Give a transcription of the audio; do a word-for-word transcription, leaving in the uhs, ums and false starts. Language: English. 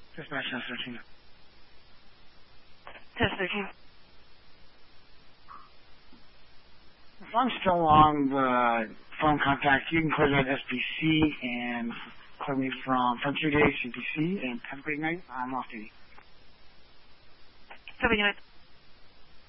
Dispatch test thirteen. Test thirteen. If I'm still on the phone contact, you can clear that S B C and clear me from Frontier Day, C P C, and have a great night. I'm off duty. Have a good night.